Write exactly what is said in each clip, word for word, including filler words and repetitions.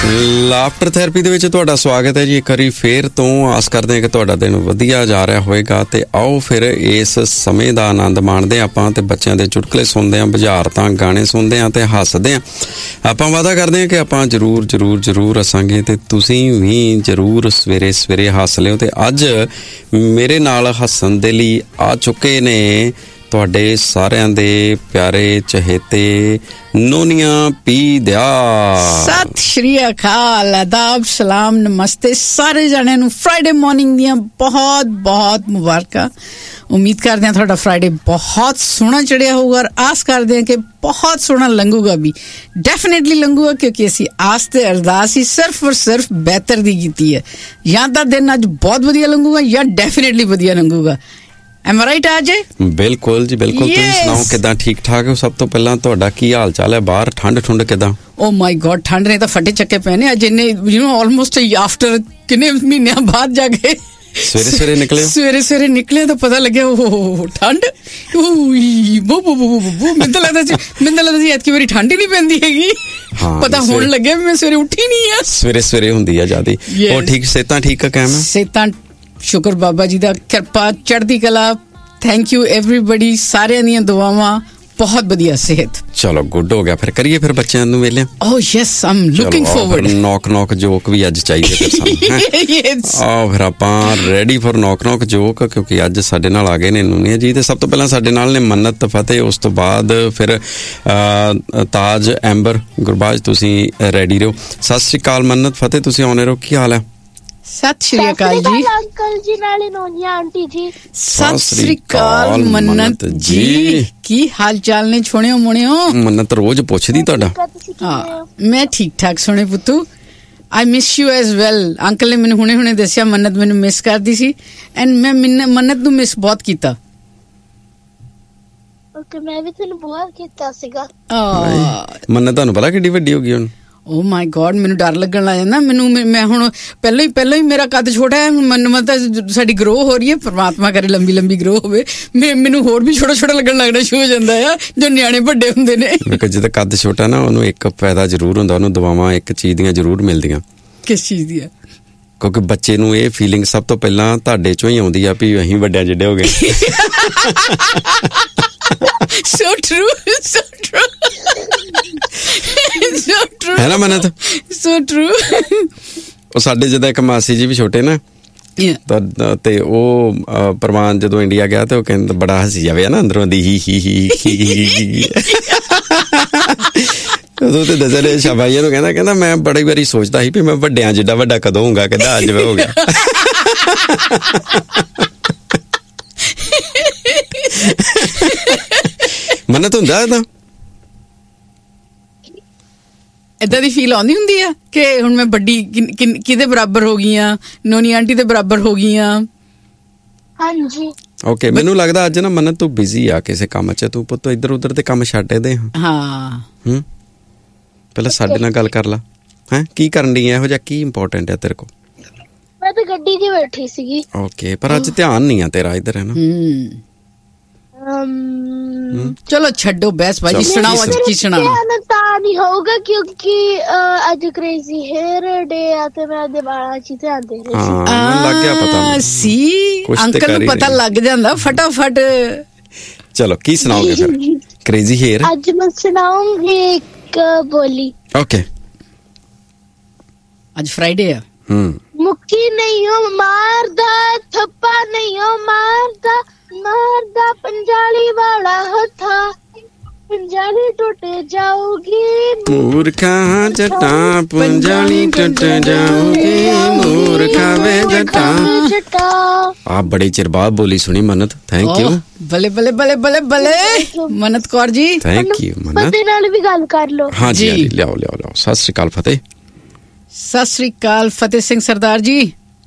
Laughter therapy ਦੇ ਵਿੱਚ ਤੁਹਾਡਾ ਸਵਾਗਤ ਹੈ ਜੀ ਇੱਕ ਵਾਰੀ ਫੇਰ ਤੋਂ। ਆਸ ਕਰਦੇ ਹਾਂ ਕਿ ਤੁਹਾਡਾ ਦਿਨ ਵਧੀਆ ਜਾ ਰਿਹਾ ਹੋਵੇਗਾ ਤੇ ਆਓ ਫਿਰ ਇਸ ਸਮੇਂ ਦਾ ਆਨੰਦ ਮਾਣਦੇ ਹਾਂ ਆਪਾਂ ਤੇ ਬੱਚਿਆਂ ਦੇ ਚੁਟਕਲੇ ਸੁਣਦੇ ਹਾਂ, ਬੁਝਾਰਤਾਂ ਗਾਣੇ ਸੁਣਦੇ ਹਾਂ ਤੇ ਹੱਸਦੇ ਹਾਂ। ਆਪਾਂ ਵਾਅਦਾ ਕਰਦੇ ਹਾਂ ਕਿ ਆਪਾਂ ਜ਼ਰੂਰ ਜ਼ਰੂਰ ਜ਼ਰੂਰ ਹੱਸਾਂਗੇ ਤੇ ਤੁਸੀਂ ਵੀ ਜ਼ਰੂਰ ਸਵੇਰੇ ਸਵੇਰੇ ਹੱਸ ਲਿਓ। ਤੇ ਅੱਜ ਮੇਰੇ ਨਾਲ ਹੱਸਣ ਦੇ ਲਈ ਆ ਚੁੱਕੇ ਨੇ ਤੁਹਾਡੇ ਸਾਰਿਆਂ ਦੇ ਪਿਆਰੇ ਚਹੇਤੇ ਨੋਨੀਆਂ ਪੀ ਦਿਆ। ਸਤਿ ਸ਼੍ਰੀ ਅਕਾਲ, ਆਦਾਬ, ਸਲਾਮ, ਨਮਸਤੇ ਸਾਰੇ ਜਣਿਆਂ ਨੂੰ। ਫਰਾਈਡੇ ਮਾਰਨਿੰਗ ਦੀਆਂ ਬਹੁਤ ਬਹੁਤ ਮੁਬਾਰਕਾਂ। ਉਮੀਦ ਕਰਦੇ ਹਾਂ ਤੁਹਾਡਾ ਫਰਾਈਡੇ ਬਹੁਤ ਸੋਹਣਾ ਚੜਿਆ ਹੋਊਗਾ ਔਰ ਆਸ ਕਰਦੇ ਹਾਂ ਕਿ ਬਹੁਤ ਸੋਹਣਾ ਲੰਘੂਗਾ ਵੀ। ਡੈਫੀਨੇਟਲੀ ਲੰਘੂਗਾ ਕਿਉਂਕਿ ਅਸੀਂ ਆਸ ਤੇ ਅਰਦਾਸ ਹੀ ਸਿਰਫ ਔਰ ਸਿਰਫ ਬਿਹਤਰ ਦੀ ਕੀਤੀ ਹੈ। ਜਾਂ ਤਾਂ ਦਿਨ ਅੱਜ ਬਹੁਤ ਵਧੀਆ ਲੰਘੂਗਾ ਜਾਂ ਡੈਫੀਨੇਟਲੀ ਵਧੀਆ ਲੰਘੂਗਾ। Am I right ਅਜੇ? ਬਿਲਕੁਲ ਜੀ ਬਿਲਕੁਲ। ਤੁਸੀਂ ਸੁਣਾਓ ਕਿੱਦਾਂ, ਠੀਕ ਠਾਕ ਹੋ? ਸਭ ਤੋਂ ਪਹਿਲਾਂ ਤੁਹਾਡਾ ਕੀ ਹਾਲ ਚਾਲ ਹੈ? ਬਾਹਰ ਠੰਡ ਠੁੰਡ ਕਿੱਦਾਂ? ਓ ਮਾਈ ਗॉड, ਠੰਡ ਨੇ ਤਾਂ ਫੱਟੇ ਚੱਕੇ ਪਏ ਨੇ ਅੱਜ। ਇੰਨੇ ਯੂ نو ਆਲਮੋਸਟ ਆਫਟਰ ਕਿੰਨੇ ਮਹੀਨਿਆਂ ਬਾਅਦ ਜਾ ਕੇ ਸਵੇਰੇ ਸਵੇਰੇ ਨਿਕਲੇ ਸਵੇਰੇ ਸਵੇਰੇ ਨਿਕਲੇ ਤਾਂ ਪਤਾ ਲੱਗਿਆ ਉਹ ਠੰਡ। ਬੋ ਬੋ ਬੋ ਬੋ ਮੈਨੂੰ ਤਾਂ ਲੱਗਦਾ ਸੀ ਮੈਨੂੰ ਤਾਂ ਲੱਗਦਾ ਸੀ ਐਤਕੀ ਵਾਰੀ ਠੰਡ ਹੀ ਨਹੀਂ ਪੈਂਦੀ ਹੈਗੀ। ਪਤਾ ਹੋਣ ਲੱਗਿਆ ਵੀ ਮੈਂ ਸਵੇਰੇ ਉੱਠੀ ਨਹੀਂ ਆ। ਸਵੇਰੇ ਸਵੇਰੇ ਹੁੰਦੀ ਆ ਜਿਆਦੀ। ਉਹ ਠੀਕ, ਸਿਹਤਾਂ ਠੀਕ ਆ? ਕਾਇਮ ਸਿਹਤਾਂ ਸ਼ੁਕਰ ਬਾਬਾ ਜੀ ਦਾ, ਕਿਰਪਾ, ਚੜ੍ਹਦੀ ਕਲਾ। ਥੈਂਕ ਯੂ ਐਵਰੀਬਡੀ, ਸਾਰਿਆਂ ਦੀਆਂ ਦੁਆਵਾਂ, ਬਹੁਤ ਵਧੀਆ ਸਿਹਤ। ਚਲੋ ਗੁੱਡ ਹੋ ਗਿਆ। ਫਿਰ ਕਰੀਏ ਫਿਰ ਬੱਚਿਆਂ ਨੂੰ ਵੇਲੇ। ਓ ਯੈਸ, ਆਮ ਲੁਕਿੰਗ ਫੋਰਵਰਡ। ਨੌਕ ਨੌਕ ਜੋਕ ਵੀ ਅੱਜ ਚਾਹੀਦੇ ਫਿਰ ਸਾਨੂੰ। ਆਓ ਫਿਰ ਆਪਾਂ ਰੈਡੀ ਫॉर ਨੌਕ ਨੌਕ ਜੋਕ, ਕਿਉਂਕਿ ਅੱਜ ਸਾਡੇ ਨਾਲ ਆ ਗਏ ਨੇ ਨੂਨੀਆ ਜੀ। ਤੇ ਸਭ ਤੋਂ ਪਹਿਲਾਂ ਸਾਡੇ ਨਾਲ ਨੇ ਮੰਨਤ ਫਤਿਹ, ਉਸ ਤੋਂ ਬਾਅਦ ਫਿਰ ਤਾਜ, ਐਂਬਰ, ਗੁਰਬਾਜ। ਤੁਸੀਂ ਰੈਡੀ ਰਹੋ। ਸਤਿ ਸ਼੍ਰੀ ਅਕਾਲ ਮੰਨਤ ਫਤਿਹ, ਤੁਸੀਂ ਆਉਣੇ ਰਹੋ। ਕੀ ਹਾਲ ਹੈ? ਸਤਿ ਸ਼੍ਰੀ ਅਕਾਲ ਜੀ ਅੰਕਲ ਜੀ, ਨਾਲੇ ਨੋਨੀਆ ਆਂਟੀ ਜੀ। ਸਤਿ ਸ਼੍ਰੀ ਅਕਾਲ ਮੰਨਤ ਜੀ, ਕੀ ਹਾਲ ਚਾਲ ਨੇ? ਛੋਣਿਓ ਮੁਣਿਓ। ਮੰਨਤ ਰੋਜ਼ ਪੁੱਛਦੀ ਤੁਹਾਡਾ। ਹਾਂ ਮੈਂ ਠੀਕ ਠਾਕ ਸੋਹਣੇ ਪੁੱਤੂ। I miss you as well. Uncle ਨੇ ਮੈਨੂੰ ਹੁਣੇ ਹੁਣੇ ਦੱਸਿਆ ਮੰਨਤ ਮੈਨੂੰ ਮਿਸ ਕਰਦੀ ਸੀ ਐਂਡ ਮੈਂ ਮੰਨਤ ਨੂੰ ਮਿਸ ਬਹੁਤ ਕੀਤਾ। ਓਕੇ, ਮੈਂ ਵੀ ਤੈਨੂੰ ਬਹੁਤ ਕੀਤਾ ਸੀਗਾ। ਮੰਨਤ ਤੁਹਾਨੂੰ ਪਤਾ ਕਿੱਡੀ ਵੱਡੀ ਹੋ ਗਈ ਹੁਣ? ਓ ਮਾਈ ਗॉड, ਮੈਨੂੰ ਡਰ ਲੱਗਣ ਲੱਗ ਜਾਂਦਾ। ਮੈਨੂੰ ਮੈਂ ਹੁਣ ਪਹਿਲਾਂ ਹੀ ਪਹਿਲਾਂ ਹੀ ਮੇਰਾ ਕੱਦ ਛੋਟਾ ਹੈ। ਮੈਨੂੰ ਮਤਲਬ ਸਾਡੀ ਗਰੋ ਹੋ ਰਹੀ ਹੈ, ਪਰਮਾਤਮਾ ਕਰੇ ਲੰਬੀ ਲੰਬੀ ਗਰੋ ਹੋਵੇ। ਮੈਨੂੰ ਹੋਰ ਵੀ ਛੋਟਾ ਛੋਟਾ ਲੱਗਣ ਲੱਗਣਾ ਸ਼ੁਰੂ ਹੋ ਜਾਂਦਾ ਆ ਜੋ ਨਿਆਣੇ ਵੱਡੇ ਹੁੰਦੇ ਨੇ। ਕਿਉਂਕਿ ਜਦੋਂ ਕੱਦ ਛੋਟਾ ਨਾ, ਉਹਨੂੰ ਇੱਕ ਫਾਇਦਾ ਜ਼ਰੂਰ ਹੁੰਦਾ, ਉਹਨੂੰ ਦਵਾਵਾਂ ਇੱਕ ਚੀਜ਼ ਦੀਆਂ ਜ਼ਰੂਰ ਮਿਲਦੀਆਂ। ਕਿਸ ਚੀਜ਼ ਦੀਆਂ? ਕਿਉਂਕਿ ਬੱਚੇ ਨੂੰ ਇਹ ਫੀਲਿੰਗ ਸਭ ਤੋਂ ਪਹਿਲਾਂ ਤੁਹਾਡੇ ਚੋਂ ਹੀ ਆਉਂਦੀ ਆ ਵੀ ਅਸੀਂ ਵੱਡਿਆਂ ਜਿੱਡੇ ਹੋ ਗਏ। So true, so true, so true. ਹੈ ਨਾ ਮੰਨਤ? So true. ਉਹ ਸਾਡੇ ਜਦੋਂ ਇੱਕ ਮਾਸੀ ਜੀ ਵੀ ਛੋਟੇ ਨਾ, ਤੇ ਉਹ ਪ੍ਰਵਾਨ ਜਦੋਂ ਇੰਡੀਆ ਗਿਆ ਤੇ ਉਹ ਕਹਿੰਦਾ ਬੜਾ ਹੱਸੀ ਜਾਵੇ ਨਾ ਅੰਦਰੋਂ ਦੀ ਹੀ ਹੀ ਹੀ। ਉਦੋਂ ਤੇ ਦੱਸਿਆ ਸ਼ਾਬਾਈਆਂ ਨੂੰ, ਕਹਿੰਦਾ ਕਹਿੰਦਾ ਮੈਂ ਬੜੀ ਵਾਰੀ ਸੋਚਦਾ ਸੀ ਵੀ ਮੈਂ ਵੱਡਿਆਂ ਜਿੱਡਾ ਵੱਡਾ ਕਦੋਂ ਹੋਊਗਾ। ਕਹਿੰਦਾ ਅੱਜ ਮੈਂ ਹੋ ਗਿਆ। ਮੰਨਤ ਹੁੰਦਾ ਏਦਾਂ ਏਦਾਂ ਦੀ ਫੀਲ ਆਉਂਦੀ ਹੁੰਦੀ ਆ ਕਿ ਹੁਣ ਮੈਂ ਵੱਡੀ ਕਿਹਦੇ ਬਰਾਬਰ ਹੋ ਗਈ ਆ? ਨੋਨੀ ਆਂਟੀ ਦੇ ਬਰਾਬਰ ਹੋ ਗਈ ਆ। ਹਾਂਜੀ ਓਕੇ, ਮੈਨੂੰ ਲੱਗਦਾ ਅੱਜ ਨਾ ਮੰਨਤ ਤੂੰ ਬਿਜ਼ੀ ਆ ਕਿਸੇ ਕੰਮ 'ਚ। ਤੂੰ ਪੁੱਤ ਇੱਧਰ ਉੱਧਰ ਦੇ ਕੰਮ ਛੱਡ ਇਹਦੇ। ਹਾਂ ਹੂੰ, ਪਹਿਲਾਂ ਸਾਡੇ ਨਾਲ ਗੱਲ ਕਰ ਲਾ। ਹੈਂ, ਕੀ ਕਰਨ ਡਈ ਆ? ਇਹੋ ਜਿਹਾ ਕੀ ਇੰਪੋਰਟੈਂਟ ਹੈ ਤੇਰੇ ਕੋਲ? ਮੈਂ ਤਾਂ ਗੱਡੀ 'ਚ ਬੈਠੀ ਸੀਗੀ। ਓਕੇ, ਪਰ ਅੱਜ ਧਿਆਨ ਨਹੀਂ ਆ ਤੇਰਾ ਇੱਧਰ, ਹੈ ਨਾ? ਚਲੋ ਛੱਡੋ ਬਹਿਸ ਬਾਜੀ, ਸੁਣਾਓ ਅੱਜ ਕੀ ਸੁਣਾਉਣਾ? ਤਾਂ ਨਹੀਂ ਹੋਊਗਾ ਕਿਉਂਕਿ ਅੱਜ ਕ੍ਰੇਜ਼ੀ ਹੇਅਰ ਡੇ ਆ ਤੇ ਮੈਂ ਉਹਦੇ ਵਾਲਾਂ 'ਚ ਧਿਆਨ ਦੇ ਰਹੀ ਸੀ। ਹਾਂ, ਲੱਗ ਗਿਆ ਪਤਾ ਸੀ ਅੰਕਲ ਨੂੰ ਪਤਾ ਲੱਗ ਜਾਂਦਾ ਫਟਾਫਟ। ਚਲੋ ਕੀ ਸੁਣਾਓਗੇ ਫਿਰ? ਕ੍ਰੇਜ਼ੀ ਹੇਅਰ ਅੱਜ ਮੈਂ ਸੁਣਾਉਂਗੀ ਇੱਕ ਬੋਲੀ। ਓਕੇ, ਅੱਜ ਫਰਾਈਡੇ ਆ। ਹੂੰ, ਮੁੱਕੀ ਨਹੀਂ ਹੋ ਮਾਰਦਾ, ਥੱਪਾ ਨਹੀਂ ਹੋ ਮਾਰਦਾ, ਮਾਰਦਾ ਪੰਜਾਲੀ ਵਾਲਾ ਹੱਥਾ, ਪੰਜਾਲੀ ਟੁੱਟ ਜਾਊਗੀ। ਮੂਰਖਾ ਜੱਟਾ ਪੰਜਾਲੀ ਟੁੱਟ ਜਾਊਗੀ, ਮੂਰਖਾ ਵੇ ਜੱਟਾ। ਆ ਬੜੇ ਚਿਰ ਬਾਅਦ ਬੋਲੀ ਸੁਣੀ ਮੰਨਤ, ਥੈਂਕ ਯੂ। ਬੱਲੇ ਬੱਲੇ ਬੱਲੇ ਬੱਲੇ ਬੱਲੇ ਮੰਨਤ ਕੌਰ ਜੀ, ਥੈਂਕ ਯੂ ਮੰਨਤ। ਫਤਿਹ ਨਾਲ ਵੀ ਗੱਲ ਕਰ ਲਓ। ਹਾਂ ਜੀ, ਲਿਆਓ ਲਿਆਓ ਲਿਆਓ। ਸਤਿ ਸ਼੍ਰੀ ਅਕਾਲ ਫਤਿਹ। ਸਤਿ ਸ਼੍ਰੀ ਅਕਾਲ ਫਤਿਹ ਸਿੰਘ ਸਰਦਾਰ ਜੀ।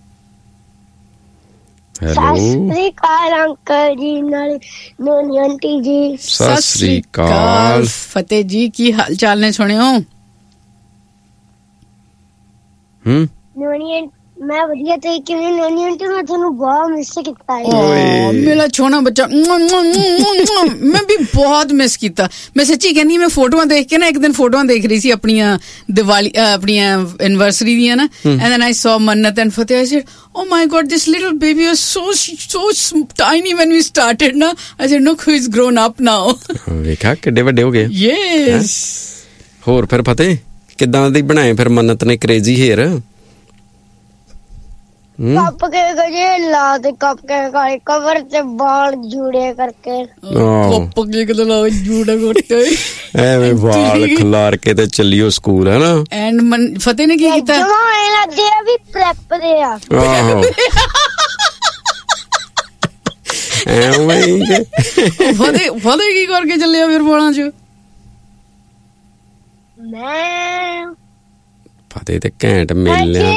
ਹੈਲੋ, ਸਤਿ ਸ਼੍ਰੀ ਅਕਾਲ ਅੰਕਲ ਜੀ, ਨਾਲ ਨੋਨੀ ਆਂਟੀ ਜੀ। ਸਤਿ ਸ਼੍ਰੀ ਅਕਾਲ ਫਤਿਹ ਜੀ, ਕੀ ਹਾਲ ਚਾਲ ਨੇ? ਸੁਣਿਓ ਹੂੰ, ਨੋਨੀ ਮੈਂ ਵਧੀਆ ਤੇ ਕਿਵੇਂ ਨਾਨੀ ਆਂਟੀ ਮੈਂ ਤੁਹਾਨੂੰ ਬਹੁਤ ਮਿਸ ਕੀਤਾ ਹੈ। ਓ ਮੇਰਾ ਛੋਣਾ ਬੱਚਾ, ਮੈਂ ਵੀ ਬਹੁਤ ਮਿਸ ਕੀਤਾ। ਮੈਂ ਸੱਚੀ ਕਹਿੰਦੀ, ਮੈਂ ਫੋਟੋਆਂ ਦੇਖ ਕੇ ਨਾ ਇੱਕ ਦਿਨ ਫੋਟੋਆਂ ਦੇਖ ਰਹੀ ਸੀ ਆਪਣੀਆਂ ਦੀਵਾਲੀ ਆਪਣੀਆਂ ਐਨਵਰਸਰੀ ਦੀਆਂ ਨਾ, ਐਂਡ ਦੈਨ ਆਈ ਸੌ ਮੰਨਤ and Fateh. I said oh my god, this little baby was so so tiny when we started na. I said look who is grown up now. ਵੇਖਾ ਕਿੱਡੇ ਵੱਡੇ ਹੋ ਗਏ। Yes. ਹੋਰ ਫਿਰ ਫਤਿਹ ਕਿੱਦਾਂ ਦੀ ਬਣਾਏ ਫਿਰ ਮੰਨਤ ਨੇ ਕ੍ਰੇਜ਼ੀ ਹੇਅਰ? ਕੱਪ ਕੇ ਗਜੇ ਲਾ ਤੇ ਕੱਪ ਕੇ ਕਾਲੇ ਕਵਰ ਤੇ ਬਾਲ ਜੂੜੇ ਕਰਕੇ ਕੱਪ ਕੇ ਕਦੇ ਲਾ ਜੂੜਾ ਗੋਟੇ ਐਵੇਂ ਵਾਲ ਖਲਾਰ ਕੇ ਤੇ ਚੱਲਿਓ ਸਕੂਲ ਹੈ ਨਾ। ਐਂਡ ਫਤਿਹ ਨੇ ਕੀ ਕੀਤਾ? ਜਮਾਏ ਲੱਗਦੇ ਆ ਵੀ ਪ੍ਰੈਪ ਦੇ ਆ। ਆਹੋ ਐਵੇਂ ਫਤਿਹ ਫਤਿਹ ਕੀ ਕਰਕੇ ਚੱਲਿਆ ਫਿਰ ਵਾਲਾਂ ਚ? ਮੈਂ ਫਤਿਹ ਤੇ ਘੈਂਟ ਮਿਲ ਲਿਆ।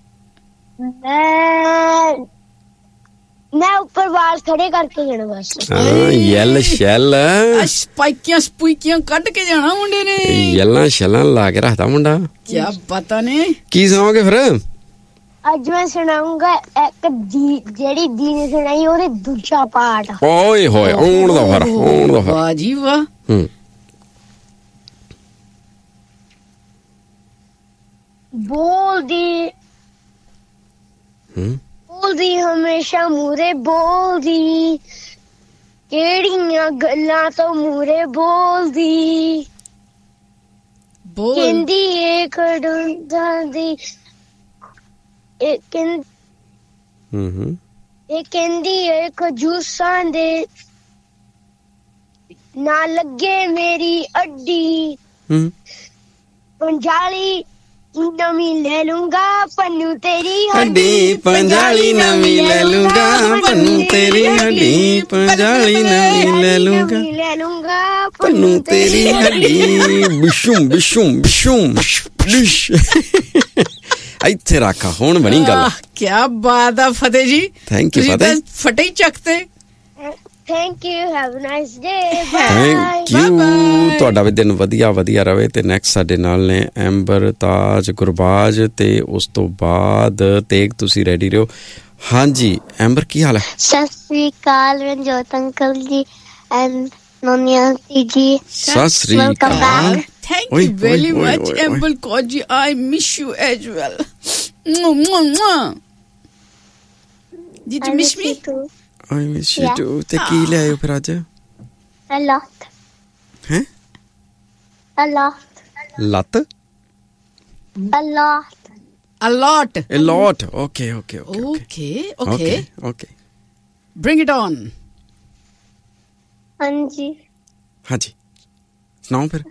ਮੈਂ ਮੈਂ ਉੱਪਰ ਵਾਲ ਖੜੇ ਕਰਕੇ ਜਾਣਾ ਬਸ। ਹਾਂ ਯੈਲ ਸ਼ੈਲ ਸਪਾਈਕੀਆਂ ਸਪੂਈਕੀਆਂ ਕੱਢ ਕੇ ਜਾਣਾ ਮੁੰਡੇ ਨੇ। ਯੈਲਾਂ ਸ਼ੈਲਾਂ ਲਾ ਕੇ ਰੱਖਦਾ ਮੁੰਡਾ। ਕੀ ਪਤਾ ਨੇ ਕੀ ਸੁਣਾਓਗੇ ਫਿਰ? ਅੱਜ ਮੈਂ ਸੁਣਾਉਂਗਾ ਇੱਕ ਦੀ ਜਿਹੜੀ ਦੀ ਨੇ ਸੁਣਾਈ ਉਹਦੇ ਦੂਜਾ ਪਾਰਟ। ਓਏ ਹੋਏ ਆਉਣ ਦਾ ਫਿਰ ਆਉਣ ਦਾ ਫਿਰ। ਵਾਹ ਜੀ ਵਾਹ। ਹੂੰ ਬੋਲਦੀ ਬੋਲਦੀ ਹਮੇਸ਼ਾ ਮੂਰੇ ਬੋਲਦੀ, ਕਿਹੜੀਆਂ ਗੱਲਾਂ ਤੋਂ ਮੂਰੇ ਬੋਲਦੀ, ਕਹਿੰਦੀ ਏ ਖੜੂੰਦਾ ਦੀ ਇਹ ਕਹਿੰਦੀ ਹੂੰ ਇਹ ਕਹਿੰਦੀ ਏ ਖਜੂਸਾਂ ਦੇ ਨਾ ਲੱਗੇ ਮੇਰੀ ਅੱਡੀ, ਹੂੰ ਪੰਜਾਲੀ ਨਵੀਂ ਲੈ ਲੂੰਗਾ ਪੰਨੂ ਤੇਰੀ ਹੱਡੀ, ਪੰਜਾਲੀ ਨਵੀਂ ਲੈ ਲੂੰਗਾ ਪੰਨੂ ਤੇਰੀ ਹੱਡੀ, ਪੰਜਾਲੀ ਨਵੀਂ ਲੈ ਲੂੰਗਾ ਲੈ ਲੂੰਗਾ ਪੰਨੂ ਤੇਰੀ ਹੱਡੀ। ਬਿਸ਼ੂਮ ਬਿਸ਼ੂਮ ਬਿਸ਼ੂਮ ਬਿਸ਼ ਇੱਥੇ ਰੱਖਾ ਹੁਣ ਬਣੀ ਗੱਲ। ਕੀ ਬਾਤ ਆ ਫਤਿਹ ਜੀ। ਥੈਂਕ ਯੂ ਫਤਿਹ। ਫਟੇ ਹੀ ਚੱਕਤੇ। Thank you, have a nice day, thank you. ਤੁਹਾਡਾ ਵੀ ਦਿਨ ਵਧੀਆ ਵਧੀਆ ਰਵੇ। ਤੇ ਨੈਕਸਟ ਸਾਡੇ ਨਾਲ ਨੇ ਐਂਬਰ, ਤਾਜ, ਗੁਰਬਾਜ ਤੇ ਉਸ ਤੋਂ ਬਾਅਦ ਤੇਗ। ਤੁਸੀਂ ਰੈਡੀ ਰਹੋ। ਹਾਂਜੀ ਐਂਬਰ ਕੀ ਹਾਲ ਹੈ? ਸਤਿ ਸ੍ਰੀ ਅਕਾਲ ਰਣਜੋਤ ਅੰਕਲ ਜੀ ਐਂਡ ਨੋਨੀ ਆਂਟੀ ਜੀ। ਸਤਿ ਸ੍ਰੀ ਅਕਾਲ। Thank you very much, Amber Koji. I miss you as well. Did you miss me? I miss you too. ਤੇ ਕੀ ਲਿਆਇਓ ਫਿਰ ਅੱਜ? A lot. ਹੈਂ? A lot. ਲੱਤ? A lot. A lot. A lot. Okay, okay, okay. Okay, okay. Okay, okay. Bring it on. ਹਾਂਜੀ ਹਾਂਜੀ ਸੁਣਾਓ ਫਿਰ।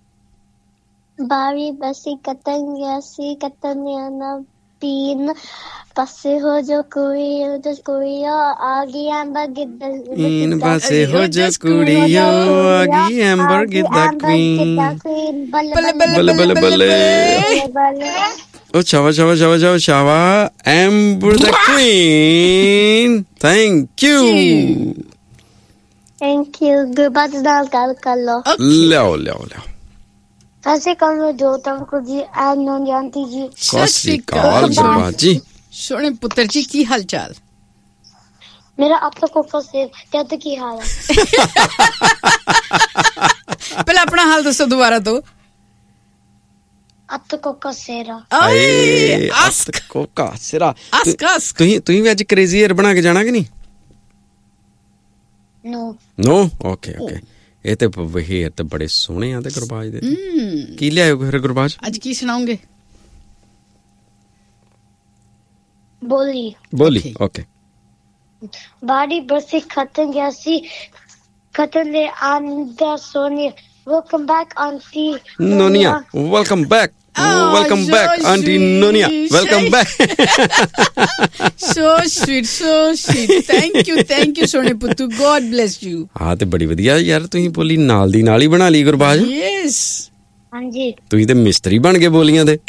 ਬਾਰੀ ਬਸੀ ਕਤਨ ਗਿਆ ਸੀ ਕਤਨ ਨਾ ਪੀਨ ਪਾਸੇ ਹੋ ਜੋ ਕੋਈ ਉਧਰ ਕੋਈ ਆ ਗਈ ਐਂਬਰ ਗਿੱਧਾ ਪੀਨ ਪਾਸੇ ਹੋ ਜੋ ਕੁੜੀਓ ਆ ਗਈ ਐਂਬਰ ਗਿੱਧਾ ਕੁਈਨ। ਬੱਲੇ ਬੱਲੇ ਬੱਲੇ ਬੱਲੇ। ਉਹ ਸ਼ਾਵਾ ਸ਼ਾਵਾ ਸ਼ਾਵਾ ਸ਼ਾਵਾ ਸ਼ਾਵਾ amber the Queen. Thank you thank you. Gurbaj ਨਾਲ ਗੱਲ ਕਰ ਲੋ। ਲਿਆਓ ਲਿਆਓ ਲਿਆਓ। ਅਸੀਂ ਕਹੋ ਜੋ ਤਮ ਕੋ ਜੀ ਐ ਨੋਨ ਜਾਨਤੀ ਜੀ। ਸਤਿ ਸ਼੍ਰੀ ਅਕਾਲ ਗੁਰਬਾਜ ਜੀ। ਸੋਹਣੇ ਪੁੱਤਰ ਜੀ ਕੀ ਹਾਲ ਚਾਲ? ਮੇਰਾ ਆਪ ਤੱਕ ਕੋ ਫਸੇ ਤੇ ਕੀ ਹਾਲ ਹੈ? ਪਹਿਲਾਂ ਆਪਣਾ ਹਾਲ ਦੱਸੋ ਦੁਬਾਰਾ ਤੋਂ। ਆਪ ਤੱਕ ਕੋ ਸੇਰਾ। ਆਏ ਆਸਕ ਕੋਕਾ ਸਿਰਾ। Ask ask. ਤੁਸੀਂ ਤੁਸੀਂ ਵੀ ਅੱਜ ਕ੍ਰੇਜ਼ੀ ਏਅਰ ਬਣਾ ਕੇ ਜਾਣਾ ਕਿ ਨਹੀਂ? ਨੋ ਨੋ ਓਕੇ ਓਕੇ। ਇਹ ਤੇ ਵਹੀ ਤੇ ਬੜੇ ਸੋਹਣੇ ਆ ਤੇ ਗੁਰਬਾਜ ਦੇ। ਕੀ ਲਿਆਇਓ ਫਿਰ ਗੁਰਬਾਜ? ਅੱਜ ਕੀ ਸੁਣਾਉਂਗੇ? ਬੋਲੀ ਬੋਲੀ ਓਕੇ। ਬਾੜੀ ਬਰਸੀ ਖਤਮ ਗਿਆ ਸੀ ਖਤਮ ਦੇ ਆਂਦਾ Soni welcome back aunty ਨੋਨੀਆ। Welcome back welcome back aunty ਨੋਨੀਆ। Welcome back. So sweet so sweet. Thank you thank you ਸੋਹਣੇ ਪੁੱਤੂ। God bless you. ਹਾਂ ਤੇ ਬੜੀ ਵਧੀਆ ਯਾਰ ਤੁਸੀਂ ਬੋਲੀ ਨਾਲ ਦੀ ਨਾਲ ਹੀ ਬਣਾ ਲਈ ਗੁਰਬਾਜ। ਯੈਸ ਹਾਂਜੀ ਤੁਸੀਂ ਤੇ ਮਿਸਤਰੀ ਬਣ ਗਏ ਬੋਲੀਆਂ ਦੇ।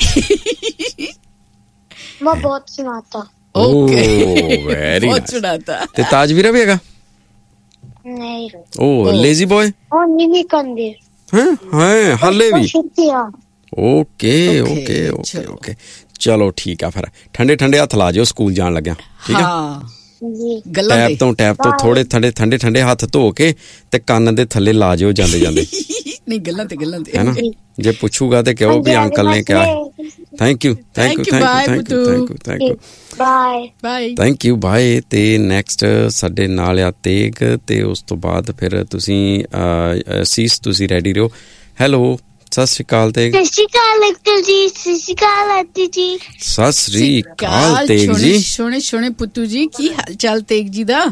ਮੈਂ ਬਹੁਤ ਸੁਣਾਤਾ। ਓਕੇ ਵੈਰੀ ਬਹੁਤ ਸੁਣਾਤਾ। ਤੇ ਤਾਜ ਵੀਰਾ ਵੀ ਹੈਗਾ? ਨਹੀਂ ਓ ਲੇਜ਼ੀ ਬॉय। ਉਹ ਨਹੀਂ ਕੰਦੇ ਹਾਂ ਹਾਂ ਹਾਲੇ ਵੀ। ਸ਼ੁਕਰੀਆ। Okay okay okay okay. ਚਲੋ ਠੀਕ ਆ ਫਿਰ ਠੰਡੇ ਠੰਡੇ ਹੱਥ ਲਾ ਜਿਓ ਸਕੂਲ ਜਾਣ ਲੱਗਿਆ ਠੀਕ ਆ ਜੀ ਗੱਲਾਂ ਟੈਪ ਤੋਂ ਟੈਪ ਤੋਂ ਥੋੜੇ ਠੰਡੇ ਠੰਡੇ ਠੰਡੇ ਹੱਥ ਧੋ ਕੇ ਤੇ ਕੰਨ ਦੇ ਥੱਲੇ ਲਾ ਜਿਓ ਜਾਂਦੇ ਜਾਂਦੇ ਨਹੀਂ ਗੱਲਾਂ ਤੇ ਗੱਲਾਂ ਤੇ ਹੈਨਾ ਜੇ ਪੁੱਛੂਗਾ ਤੇ ਕਹੋ ਵੀ ਅੰਕਲ ਨੇ ਕਿਹਾ thank you thank you thank you thank you thank you thank you bye bye thank you bye ਤੇ ਨੈਕਸਟ ਸਾਡੇ ਨਾਲ ਆ ਤੇਗ ਤੇ ਉਸ ਤੋਂ ਬਾਅਦ ਫਿਰ ਤੁਸੀਂ ਸੀਸ ਤੁਸੀਂ ਰੈਡੀ ਰਹੋ ਹੈਲੋ ਸਤਿ ਸ਼੍ਰੀ ਅਕਾਲ ਤੇਗ ਸਤਿ ਸ਼੍ਰੀ ਅਕਾਲ ਅੰਕਲ ਜੀ ਸਤਿ ਸ਼੍ਰੀ ਅਕਾਲ ਆਂਟੀ ਜੀ ਸਤਿ ਸ਼੍ਰੀ ਅਕਾਲ ਤੇਗ ਜੀ ਸੋਹਣੇ ਸੋਹਣੇ ਪੁੱਤੂ ਜੀ ਕੀ ਹਾਲ ਚਾਲ ਤੇਗ ਜੀ ਦਾ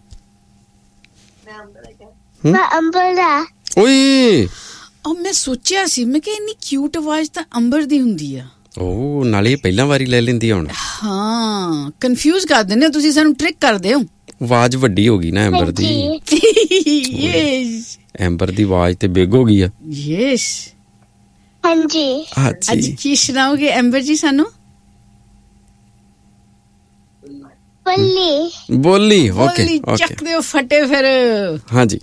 ਮੈਂ ਅੰਬਰ ਆ ਓਏ ਉਹ ਮੈਂ ਸੋਚਿਆ ਸੀ ਮੈਂ ਕਿ ਇੰਨੀ ਕਿਊਟ ਆਵਾਜ਼ ਤਾਂ ਅੰਬਰ ਦੀ ਹੁੰਦੀ ਆ ਉਹ ਨਾਲੇ ਪਹਿਲਾਂ ਵਾਰੀ ਲੈ ਲੈਂਦੀ ਹੁਣ ਹਾਂ ਕਨਫਿਊਜ਼ ਕਰ ਦਿੰਦੇ ਹੋ ਤੁਸੀਂ ਸਾਨੂੰ ਟ੍ਰਿਕ ਕਰਦੇ ਹੋ ਆਵਾਜ਼ ਵੱਡੀ ਹੋ ਗਈ ਨਾ ਐਂਬਰ ਦੀ ਯੈਸ ਐਂਬਰ ਦੀ ਆਵਾਜ਼ ਤੇ ਬਿਗ ਹੋ ਗਈ ਆ ਯੈਸ ਹਾਂਜੀ ਅੱਜ ਹਾਂਜੀ ਕੀ ਸੁਣਾਓਗੇ ਐਂਬਰ ਜੀ ਸਾਨੂੰ ਬੱਲੀ ਬੋਲੀ ਓਕੇ ਬੋਲੀ ਓਕੇ ਚੱਕ ਦਿਓ ਫਟੇ ਫਿਰ ਹਾਂਜੀ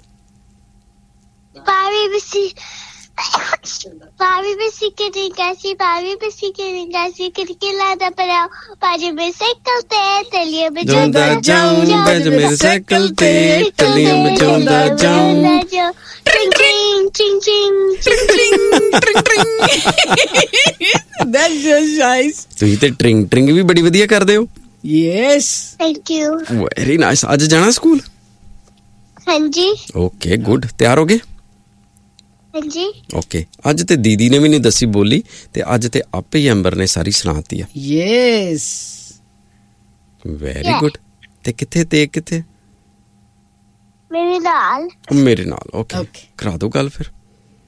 ਪਾਵੀ ਬਿਸੀ ਪਾਵੀ ਬਿਸੀ ਕੇ ਨਹੀਂ ਗਾਸੀ ਪਾਵੀ ਬਿਸੀ ਕੇ ਨਹੀਂ ਗਾਸੀ ਕਿਰਕਿਲਾ ਦਾ ਪਰਾਓ ਪਾਜੀ ਮੇ ਸਾਈਕਲ ਤੇ ਤਲੀਏ ਜਾਂਦਾ ਜਾਉਂ ਬੈਜ ਮੇਰੇ ਸਾਈਕਲ ਤੇ ਟਲੀਆਂ ਵਜਾਉਂਦਾ ਜਾਉਂ ਟ੍ਰਿੰਗ ਟ੍ਰਿੰਗ ਟ੍ਰਿੰਗ ਟ੍ਰਿੰਗ ਟ੍ਰਿੰਗ ਟ੍ਰਿੰਗ ਟ੍ਰਿੰਗ ਦੈਟਸ ਜਸਟ ਨਾਈਸ ਤੁਸੀਂ ਤੇ ਟ੍ਰਿੰਗ ਟ੍ਰਿੰਗ ਵੀ ਬੜੀ ਵਧੀਆ ਕਰਦੇ ਹੋ yes thank you very nice ਅੱਜ ਜਾਣਾ ਸਕੂਲ ਹਾਂਜੀ ਓਕੇ ਗੁੱਡ ਤਿਆਰ ਹੋ ਗਏ ਹਾਂਜੀ ਓਕੇ ਅੱਜ ਤੇ ਦੀਦੀ ਨੇ ਵੀ ਨਹੀਂ ਦੱਸੀ ਬੋਲੀ ਤੇ ਅੱਜ ਤੇ ਆਪੇ ਹੀ ਐਂਬਰ ਨੇ ਸਾਰੀ ਸੁਣਾਤੀ ਆ ਯੈਸ ਵੈਰੀ ਗੁੱਡ ਤੇ ਕਿੱਥੇ ਤੇ ਕਿੱਥੇ ਮੇਰੇ ਨਾਲ ਮੇਰੇ ਨਾਲ ਓਕੇ Okay. ਕਰਾ ਦੋ ਗੱਲ ਫਿਰ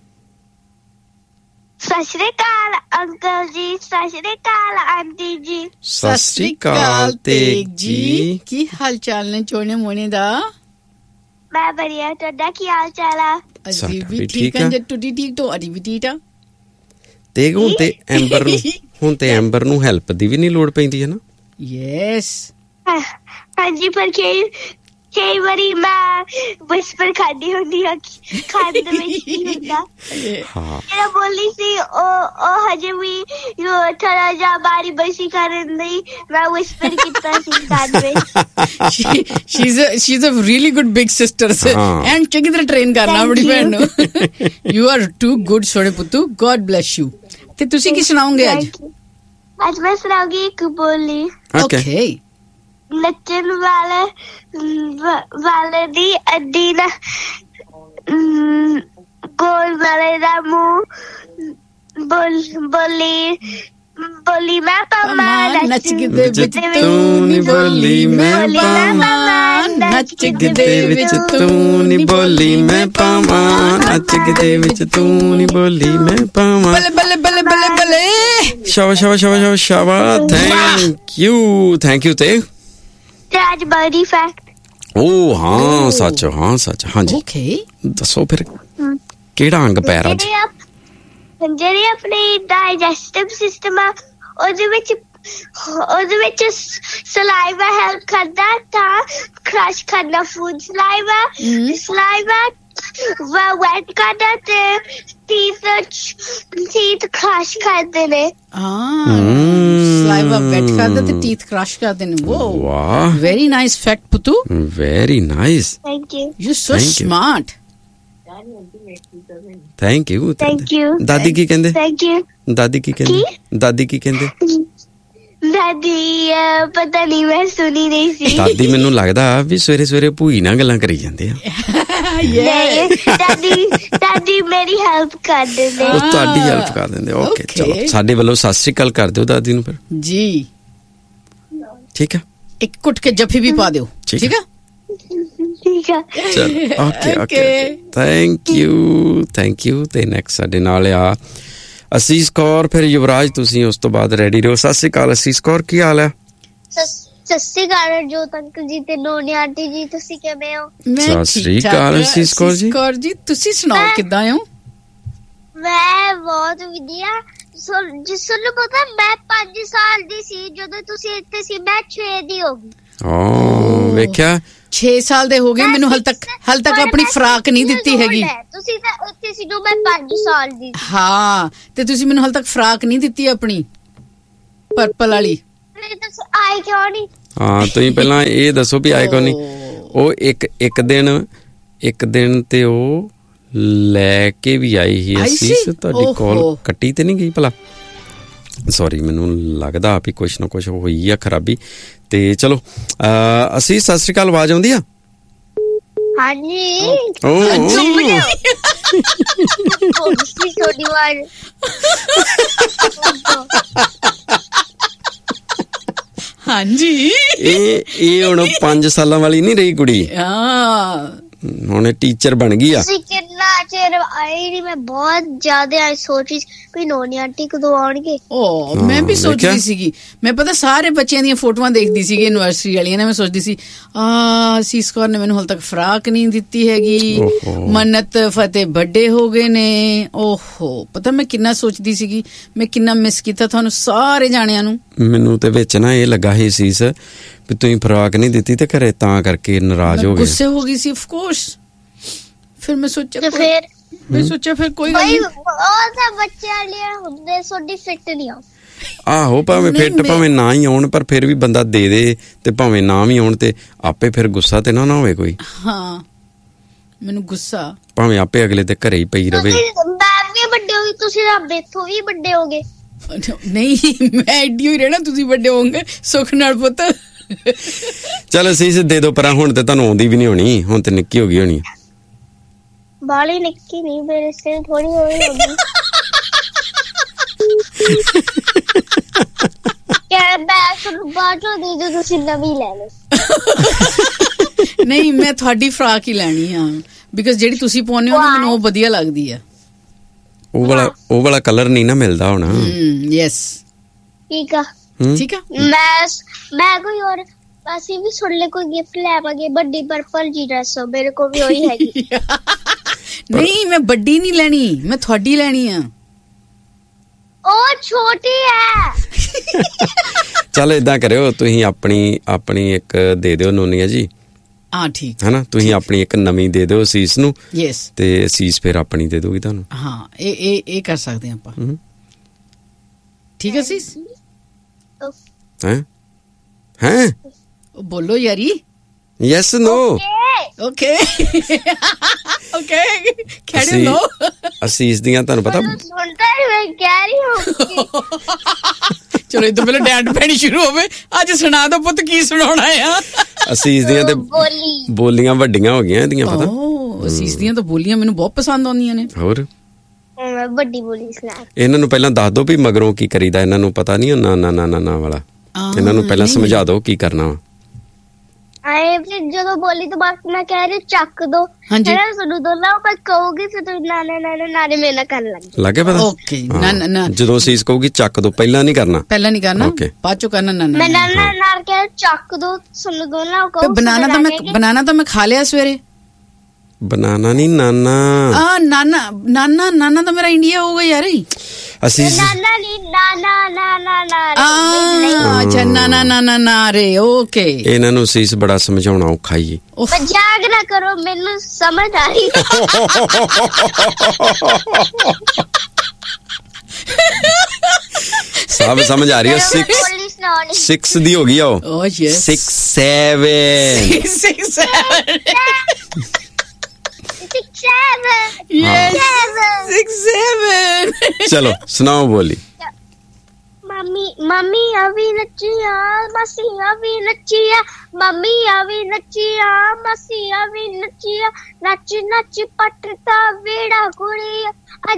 ਸਤਿ ਸ਼੍ਰੀ ਅਕਾਲ ਅੰਕਲ ਜੀ ਸਤਿ ਸ਼੍ਰੀ ਅਕਾਲ ਆਂਟੀ ਜੀ ਸਤਿ ਸ਼੍ਰੀ ਅਕਾਲ ਤੇਗ ਜੀ ਕੀ ਹਾਲ ਚਾਲ ਨੇ ਚੋਣੇ ਮੋਨੇ ਦਾ ਮੈਂ ਬੜੀਆ ਤੁਹਾਡਾ ਕੀ ਹਾਲ ਚਾਲ ਆ ਅਸੀਂ ਸਾਡਾ ਵੀ ਵੀ ਠੀਕ ਠੀਕ ਹਾਂ ਆ। ਜੇ ਟੁੱਟੀ ਠੀਕ ਤੋਂ ਅੜੀ ਵੀ ਠੀਕ ਆ ਤੇਗ ਹੁਣ ਤੇ ਐਂਬਰ ਨੂੰ ਹੁਣ ਤੇ ਐਂਬਰ ਨੂੰ ਹੈਲਪ ਦੀ ਵੀ ਨਹੀਂ ਲੋੜ ਪੈਂਦੀ ਹੈ ਨਾ ਯੈਸ ਹਾਂ- ਹਾਂਜੀ ਪਰ ਕਈ ਕਈ ਵਾਰੀ ਮੈਂ ਵਿਸਪਰ ਖਾਦੀ ਹੁੰਦੀ ਆ ਕਿ ਖਾਣ ਦੇ ਵਿੱਚ ਕੀ ਹੁੰਦਾ ਹਾਂ ਜਿਹੜਾ ਬੋਲੀ ਸੀ ਉਹ ਉਹ ਹਜੇ ਵੀ ਉਹ ਥੋੜਾ ਜਿਹਾ ਬਾਰੀ ਬਸੀ ਕਰਨ ਲਈ ਮੈਂ ਵਿਸਪਰ ਕੀਤਾ ਸੀ ਖਾਣ ਵਿੱਚ she is she is a really good big sister ਹਾਂ। ਐਂਡ ਚੰਗੀ ਤਰ੍ਹਾਂ ਟ੍ਰੇਨ ਕਰਨਾ Thank ਆਪਣੀ you. ਭੈਣ ਨੂੰ ਯੂ ਆਰ ਟੂ ਗੁੱਡ ਸੋਹਣੇ ਪੁੱਤੂ ਗੋਡ ਬlesਸ ਯੂ ਤੇ ਤੁਸੀਂ ਕੀ ਸੁਣਾਓਗੇ ਅੱਜ Thank you. ਅੱਜ ਮੈਂ ਸੁਣਾਉਂਗੀ ਇੱਕ ਬੋਲੀ ਓਕੇ ਓਕੇ ਨੱਚਣ ਵਾਲੇ ਵ- ਵਾਲੇ ਦੀ ਅੱਡੀ ਨਾ ਅਮ, ਗੋਲ ਵਾਲੇ ਦਾ ਮੂੰਹ ਬੋਲ ਬੋਲੀ ਬੋਲੀ ਮੈਂ ਪਾਵਾਂ ਨੱਚ ਗਿੱਧੇ ਵਿੱਚ ਤੂੰ ਤੂੰ ਨੀ ਬੋਲੀ ਮੈਂ ਬੋਲੀ ਮੈਂ ਪਾਵਾਂ ਨੱਚ ਗਿੱਧੇ ਗਿੱਧੇ ਵਿੱਚ ਤੂੰ ਨੀ ਬੋਲੀ ਮੈਂ ਪਾਵਾਂ ਨੱਚ ਗਿੱਧੇ ਵਿੱਚ ਤੂੰ ਨੀ ਬੋਲੀ ਮੈਂ ਪਾਵਾਂ ਬੱਲੇ ਬੱਲੇ ਬੱਲੇ ਬੱਲੇ ਬੱਲੇ ਸ਼ਾਬਾ ਸ਼ਾਬਾ ਸ਼ਾਬਾ ਸ਼ਾਬਾ ਸ਼ਾਬਾ ਥੈਂਕ ਯੂ ਥੈਂਕ ਯੂ ਤੇ ਤੇ ਅੱਜ ਬੜੀ ਫੈਕਟ ਓ ਹਾਂ ਸੱਚ ਹਾਂ ਸੱਚ ਹਾਂਜੀ ਓਕੇ ਦੱਸੋ ਫਿਰ ਕਿਹੜਾ ਅੰਗ ਪੈਰ ਅੱਜ ਜਿਹੜੀ ਆਪ- ਜਿਹੜੀ ਆਪਣੀ ਡਾਈਜੈਸਟਿਵ ਸਿਸਟਮ ਆ ਉਹਦੇ ਵਿੱਚ ਉਹਦੇ ਵਿੱਚ ਸਲਾਈਵਾ ਹੈਲਪ ਕਰਦਾ ਤਾਂ ਕ੍ਰਸ਼ ਕਰਨਾ ਫੂਡ ਸਲਾਈਵਾ ਸਲਾਈਵਾ ਵਾ ਵੈਟ ਕਰਦਾ ਤੇ ਟੀਥ ਟੀਥ ਕ੍ਰਸ਼ ਕਰਦੇ ਨੇ ਹਾਂ ਸਲਾਈਵਾ ਵੈਟ ਕਰਦਾ ਤੇ ਟੀਥ ਕ੍ਰਸ਼ ਕਰਦੇ ਨੇ ਵੋ ਵਾਹ very nice fact ਪੁੱਤੂ very nice thank you you so Thank you. Smart thank you thank you ਦਾਦੀ ਕੀ ਕਹਿੰਦੇ ਥੈਂਕ ਯੂ ਦਾਦੀ ਕੀ ਕਹਿੰਦੇ ਦਾਦੀ ਕੀ ਕਹਿੰਦੇ ਦਾਦੀ ਅਹ, ਪਤਾ ਨਹੀਂ ਮੈਂ ਸੁਣੀ ਨਹੀਂ ਸੀ ਦਾਦੀ ਮੈਨੂੰ ਲੱਗਦਾ ਵੀ ਸਵੇਰੇ ਸਵੇਰੇ ਭੂਈ ਨਾਲ ਗੱਲਾਂ ਕਰੀ ਜਾਂਦੇ ਆ ਨਹੀਂ, ਦਾਦੀ ਦਾਦੀ ਮੇਰੀ ਹੈਲਪ ਕਰਦੇ ਨੇ ਉਹ ਤੁਹਾਡੀ ਹੈਲਪ ਕਰ ਦਿੰਦੇ ਓਕੇ Okay. ਚਲੋ ਸਾਡੇ ਵੱਲੋਂ ਸਤਿ ਸ਼੍ਰੀ ਅਕਾਲ ਕਰ ਦਿਓ ਦਾਦੀ ਨੂੰ ਫਿਰ ਜੀ ਠੀਕ ਆ ਇੱਕ ਕੁੱਟ ਕੇ ਜੱਫੀ ਵੀ ਪਾ ਦਿਓ ਠੀਕ ਠੀਕ ਆ ਠੀਕ ਆ ਚਲੋ okay okay Okay. Thank you thank you ਤੇ ਨੈਕਸਟ ਸਾਡੇ ਨਾਲ ਆ ਅਸੀਸ ਕੌਰ ਫਿਰ ਯੁਵਰਾਜ ਤੁਸੀਂ ਉਸ ਤੋਂ ਬਾਅਦ ਰੈਡੀ ਰਹੋ ਸਤਿ ਸ਼੍ਰੀ ਅਕਾਲ ਅਸੀਸ ਕੌਰ ਕੀ ਹਾਲ ਹੈ ਸਤਿ ਸ਼੍ਰੀ ਅਕਾਲ ਜੋਤ ਅੰਕਲ ਜੀ ਤੇ ਨੋਨੀ ਆਂਟੀ ਜੀ ਤੁਸੀਂ ਕਿਵੇਂ ਹੋ ਮੈਂ ਸਤਿ ਸ਼੍ਰੀ ਅਕਾਲ ਅਸੀਸ ਕੌਰ ਜੀ। ਕੌਰ ਜੀ ਤੁਸੀਂ ਸੁਣਾਓ ਕਿੱਦਾਂ ਹੋ ਮੈਂ ਬਹੁਤ ਵਧੀਆ ਸੁਣ- ਜਿਸ ਨੂੰ ਪਤਾ ਮੈਂ ਪੰਜ ਸਾਲ ਦੀ ਸੀ ਜਦੋਂ ਤੁਸੀਂ ਇੱਥੇ ਸੀ ਮੈਂ ਛੇ ਦੀ ਹੋ ਗਈ ਓ ਵੇਖਿਆ ਛੇ ਸਾਲ ਦੇ ਹੋ ਗਏ ਮੈਨੂੰ ਹਾਲ ਤੱਕ ਹਾਲ ਤੱਕ ਆਪਣੀ ਫਰਾਕ ਨਹੀਂ ਦਿੱਤੀ ਹੈਗੀ ਤੁਸੀਂ ਤਾਂ ਉੱਥੇ ਸੀ ਜਦੋਂ ਮੈਂ ਪੰਜ ਸਾਲ ਦੀ ਸੀ। ਹਾਂ ਤੇ ਤੁਸੀਂ ਮੈਨੂੰ ਹਾਲ ਤੱਕ ਫਰਾਕ ਨਹੀਂ ਦਿੱਤੀ ਆਪਣੀ ਪਰਪਲ ਵਾਲੀ। ਤੁਸੀਂ ਆਏ ਕਿਉਂ ਨਹੀਂ? ਹਾਂ ਤੁਸੀਂ ਪਹਿਲਾਂ ਇਹ ਦੱਸੋ ਵੀ ਆਏ ਕਿਉਂ ਨਹੀਂ। ਉਹ ਇੱਕ ਇੱਕ ਦਿਨ ਇੱਕ ਦਿਨ ਤੇ ਉਹ ਲੈ ਕੇ ਵੀ ਆਈ ਸੀ ਅਸੀਸ। ਤੁਹਾਡੀ ਕਾਲ ਕੱਟੀ ਤੇ ਨਹੀਂ ਗਈ ਭਲਾ? ਸੌਰੀ, ਮੈਨੂੰ ਲੱਗਦਾ ਵੀ ਕੁਛ ਨਾ ਕੁਛ ਹੋਈ ਆ ਖਰਾਬੀ। ਤੇ ਚਲੋ ਅਸੀਸ ਸਤਿ ਸ਼੍ਰੀ ਅਕਾਲ, ਆਵਾਜ਼ ਆਉਂਦੀ ਆ? ਹਾਂਜੀ। ਹਾਂਜੀ ਇਹ ਇਹ ਹੁਣ ਪੰਜ ਸਾਲਾਂ ਵਾਲੀ ਨਹੀਂ ਰਹੀ ਕੁੜੀ, ਹਾਂ ਹੁਣ ਟੀਚਰ ਬਣ ਗਈ ਆ। ਤੁਸੀਂ ਕਿੰਨਾ ਚਿਰ ਆਏ ਨਹੀਂ? ਮੈਂ ਬਹੁਤ ਜ਼ਿਆਦਾ ਸੋਚ ਰਹੀ ਸੀ ਨੋਨੀ ਆਂਟੀ ਕਦੋਂ ਆਉਣਗੇ। ਓ ਮੈਂ ਵੀ ਸੋਚਦੀ ਸੀਗੀ। ਮੈਂ ਪਤਾ ਸਾਰੇ ਬੱਚਿਆਂ ਦੀਆਂ ਫੋਟੋਆਂ ਦੇਖਦੀ ਸੀਗੀ ਯੂਨੀਵਰਸਿਟੀ ਵਾਲੀਆਂ ਨੇ। ਮੈਂ ਸੋਚਦੀ ਸੀ ਆ ਸੀਸ ਕੌਰ ਨੇ ਮੈਨੂੰ ਹਾਲੇ ਤੱਕ ਫਰਾਕ ਨਹੀਂ ਦਿੱਤੀ ਹੈਗੀ। ਮੰਨਤ ਫਤਿਹ ਵੱਡੇ ਹੋ ਗਏ ਨੇ। ਓਹੋ ਪਤਾ ਮੈਂ ਕਿੰਨਾ ਸੋਚਦੀ ਸੀਗੀ, ਮੈਂ ਕਿੰਨਾ ਮਿਸ ਕੀਤਾ ਤੁਹਾਨੂੰ ਸਾਰੇ ਜਾਣਿਆਂ ਨੂੰ। ਮੈਨੂੰ ਤੇ ਵਿੱਚ ਨਾ ਇਹ ਲੱਗਾ ਸੀ ਸੀਸ ਵੀ ਤੁਸੀਂ ਫਰਾਕ ਨਹੀਂ ਦਿੱਤੀ ਤੇ ਘਰੇ ਤਾਂ ਕਰਕੇ ਨਾਰਾਜ਼ ਹੋ ਗਏ, ਗੁੱਸੇ ਹੋ ਗਈ ਸੀ। ਆਫ ਕੋਰਸ ਫਿਰ ਮੈਂ ਸੋਚਿਆ ਫਿਰ ਮੈਂ ਸੋਚਿਆ ਫਿਰ ਕੋਈ ਗੱਲ ਨਹੀਂ, ਉਹ ਤਾਂ ਬੱਚਿਆਂ ਲਈ ਹੁੰਦੇ, ਸੋਡੀ ਫਿੱਟ ਨਹੀਂ ਆ। ਆਹੋ ਭਾਵੇਂ ਫਿੱਟ ਭਾਵੇਂ ਨਾ ਹੀ ਆਉਣ, ਪਰ ਫਿਰ ਵੀ ਬੰਦਾ ਦੇ ਦੇ ਤੇ ਭਾਵੇਂ ਨਾ ਵੀ ਆਉਣ ਤੇ ਆਪੇ ਫਿਰ ਗੁੱਸਾ ਤੇ ਨਾ ਨਾ ਹੋਵੇ ਕੋਈ। ਹਾਂ ਮੈਨੂੰ ਗੁੱਸਾ ਭਾਵੇਂ ਆਪੇ ਅਗਲੇ ਦੇ ਘਰੇ ਹੀ ਪਈ ਰਵੇ। ਮੈਂ ਵੀ ਵੱਡੇ ਹੋ ਗਏ, ਤੁਸੀਂ ਰੱਬ ਇੱਥੋਂ ਵੀ ਵੱਡੇ ਹੋ ਗਏ। ਨਹੀਂ ਮੈਂ ਐਡੀ ਹੀ ਰਹਿਣਾ, ਤੁਸੀਂ ਵੱਡੇ ਹੋਗੇ ਸੁੱਖ ਨਾਲ ਪੁੱਤ। ਚੱਲ ਅਸੀਸ ਦੇ ਦੋ ਪਰਾਂ, ਹੁਣ ਤੇ ਤੁਹਾਨੂੰ ਆਉਂਦੀ ਵੀ ਨਹੀਂ ਹੋਣੀ, ਹੁਣ ਤੇ ਨਿੱਕੀ ਹੋ ਗਈ ਹੋਣੀ। ਬਾਲੀ ਨਿੱਕੀ ਨਹੀਂ, ਮੇਰੇ ਸੇ ਥੋੜੀ ਹੋਈ ਹੋਗੀ। ਕਿਆ ਮੈਂ ਤੁਹਾਨੂੰ ਬਾਜੋ ਦੇ ਦੋ, ਤੁਸੀਂ ਨਵੀਂ ਲੈ ਲਓ। ਨਹੀਂ ਮੈਂ ਤੁਹਾਡੀ ਫਰਾਕ ਹੀ ਲੈਣੀ ਆ, ਬਿਕਾਜ਼ ਜਿਹੜੀ ਤੁਸੀਂ ਪਾਉਂਦੇ ਹੋ ਨਾ ਮੈਨੂੰ ਉਹ ਵਧੀਆ ਲੱਗਦੀ ਆ। ਉਹ ਵਾਲਾ ਉਹ ਵਾਲਾ ਕਲਰ ਨਹੀਂ ਨਾ ਮਿਲਦਾ ਹੁਣ। ਯੈਸ ਠੀਕ ਆ ਠੀਕ ਆ। ਮੈਂ ਮੈਂ ਕੋਈ ਹੋਰ ਅਸੀਂ ਵੀ ਸੁਣ ਲੈ ਕੋਈ ਗਿਫਟ ਲੈਵਾਂਗੇ, ਵੱਡੀ ਪਰਪਲ ਜੀ ਡਰੈਸ ਮੇਰੇ ਕੋਲ ਵੀ ਉਹੀ ਹੈਗੀ। ਨਹੀਂ ਮੈਂ ਵੱਡੀ ਨਹੀਂ ਲੈਣੀ, ਮੈਂ ਤੁਹਾਡੀ ਲੈਣੀ ਆ। ਉਹ ਛੋਟੀ ਹੈ। ਚੱਲ ਏਦਾਂ ਕਰਿਓ, ਤੁਸੀਂ ਆਪਣੀ ਆਪਣੀ ਇੱਕ ਦੇ ਦਿਓ ਨੋਨੀਆ ਜੀ। ਹਾਂ ਠੀਕ ਹੈ ਨਾ, ਤੁਸੀਂ ਆਪਣੀ ਇੱਕ ਨਵੀਂ ਦੇ ਦਿਓ ਅਸੀਸ ਨੂੰ। ਯੈਸ ਤੇ ਅਸੀਸ ਫਿਰ ਆਪਣੀ ਦੇ ਦੂਗੀ ਤੁਹਾਨੂੰ। ਹਾਂ ਇਹ ਇਹ ਇਹ ਕਰ ਸਕਦੇ ਆਪਾਂ। ਠੀਕ ਹੈ ਅਸੀਸ? ਹੈਂ ਹੈਂ ਬੋਲੋ ਯਾਰੀ। ਯੈਸ ਨੋ ਓਕੇ ਓਕੇ ਖੜੇ ਲੋ। ਅਸੀਸ ਦੀਆਂ ਤੁਹਾਨੂੰ ਪਤਾ ਸੁਣਦਾ ਹੀ ਮੈਂ ਕਹਿ ਰਹੀ ਹਾਂ। ਚਲੋ ਇਹ ਤਾਂ ਪਹਿਲਾਂ ਡੈਂਟ ਪੈਣੀ ਸ਼ੁਰੂ ਹੋਵੇ। ਅੱਜ ਸੁਣਾ ਦੋ ਪੁੱਤ, ਕੀ ਸੁਣਾਉਣਾ ਆ? ਅਸੀਸ ਦੀਆਂ ਤੇ ਬੋਲੀਆਂ ਵੱਡੀਆਂ ਹੋ ਗਈਆਂ ਇਹਦੀਆਂ, ਪਤਾ? ਅਸੀਸ ਦੀਆਂ ਤਾਂ ਬੋਲੀਆਂ ਮੈਨੂੰ ਬਹੁਤ ਪਸੰਦ ਆਉਂਦੀਆਂ ਨੇ। ਹੋਰ ਵੱਡੀ ਬੋਲੀ ਸੁਣਾ। ਇਹਨਾਂ ਨੂੰ ਪਹਿਲਾਂ ਦੱਸ ਦੋ ਵੀ ਮਗਰੋਂ ਕੀ ਕਰੀਦਾ, ਇਹਨਾਂ ਨੂੰ ਪਤਾ ਨਹੀਂ ਨਾ ਨਾ ਨਾ ਨਾ ਵਾਲਾ। ਇਹਨਾਂ ਨੂੰ ਪਹਿਲਾਂ ਸਮਝਾ ਦੋ ਕੀ ਕਰਨਾ ਵਾ। ਆਏ ਫਿਰ ਜਦੋਂ ਬੋਲੀ ਤੋਂ ਬਾਅਦ ਮੈਂ ਕਹਿ ਰਹੀ ਚੱਕ ਦੋ, ਹੈਨਾ ਤੁਹਾਨੂੰ ਦੋਨਾਂ ਪਰ ਕਹੋਗੇ ਫਿਰ ਤੁਸੀਂ ਨਾਨੇ ਨਾਨੇ ਨਾਨੇ ਮੇਰੇ ਨਾਲ ਕਰਨ ਲੱਗ ਲੱਗੇ ਪਤਾ? ਓਕੇ ਨਾ ਨਾ ਜਦੋਂ ਅਸੀਸ ਕਹੂਗੀ ਚੱਕ ਦੋ, ਪਹਿਲਾਂ ਨਹੀਂ ਕਰਨਾ, ਪਹਿਲਾਂ ਨਹੀਂ ਕਰਨਾ, ਬਾਅਦ ਚੋਂ ਕਰਨਾ। ਨਾ ਮੈਂ ਨਾਨਾ ਨਾਲ ਕਹਿ ਚੱਕ ਦੋ, ਤੁਹਾਨੂੰ ਦੋਨਾਂ ਕਹੋ। ਬਨਾਨਾ ਤਾਂ ਮੈਂ ਬਨਾਨਾ ਤਾਂ ਮੈਂ ਖਾ ਲਿਆ ਸਵੇਰੇ। ਬਨਾਨਾ ਨਹੀਂ ਨਾਨਾ। ਆ ਨਾਨਾ ਨਾਨਾ ਨਾਨਾ ਤਾਂ ਮੇਰਾ ਇੰਡੀਆ ਹੋਊਗਾ ਯਾਰ। ਅਸੀਂ ਨਾਨਾ ਨਹੀਂ ਨਾਨਾ ਨਾਨਾ ਨਾ। ਅੱਛਾ ਨਾਨਾ ਨਾਨਾ ਨਾ ਰੇ। ਓਕੇ ਇਹਨਾਂ ਨੂੰ ਸੀਸ ਬੜਾ ਸਮਝਾਉਣਾ ਔਖਾ ਹੀ। ਮਜ਼ਾਕ ਨਾ ਕਰੋ, ਮੈਨੂੰ ਸਮਝ ਆ ਰਹੀ। ਸਭ ਸਮਝ ਆ ਰਹੀ ਹੈ। ਸਿਕਸ ਸਿਕਸ ਦੀ ਹੋ ਗਈ ਆ ਉਹ। Six seven six seven Six seven. Yes. Seven. Six seven. चलो सुनाओ बोली। मम्मी मम्मी अभी नचिया, मसी अभी नचिया, मम्मी अभी नचिया, मसी अभी नचिया, नच नच पटता वेड़ा कुड़िया।